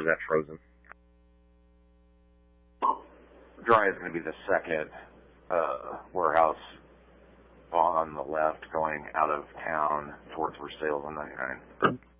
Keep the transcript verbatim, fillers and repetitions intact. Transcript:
is that frozen? Dry is going to be the second uh, warehouse on the left going out of town towards where sales on ninety-nine.